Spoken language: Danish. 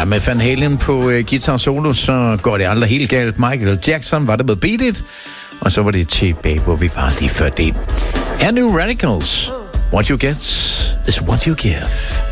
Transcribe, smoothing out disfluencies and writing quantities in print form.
Ja, med Van Halen på guitar solo, så går det aldrig helt galt. Michael Jackson var det med Beat It, og så var det Cheap Babe, hvor vi var lige før det. Her New Radicals. What you get is what you give.